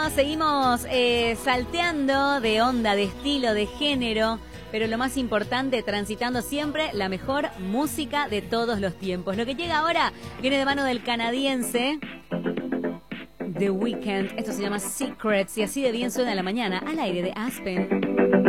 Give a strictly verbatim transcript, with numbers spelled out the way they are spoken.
Seguimos eh, salteando de onda, de estilo, de género, pero lo más importante, transitando siempre la mejor música de todos los tiempos. Lo que llega ahora viene de mano del canadiense The Weeknd. Esto se llama Secrets y así de bien suena a la mañana al aire de Aspen.